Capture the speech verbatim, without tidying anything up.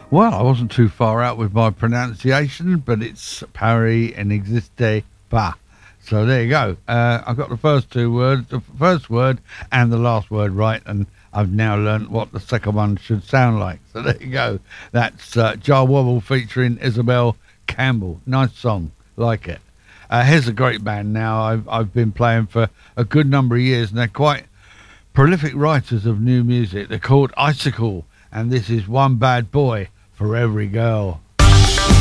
Well, I wasn't too far out with my pronunciation, but it's Paris n'existe pas. So there you go. Uh, I got the first two words, the first word and the last word right, and I've now learnt what the second one should sound like. So there you go. That's uh, Jar Wobble featuring Isabel Campbell. Nice song, like it. Uh, here's a great band now. I've I've been playing for a good number of years, and they're quite prolific writers of new music. They're called Icicle, and this is One Bad Boy for Every Girl.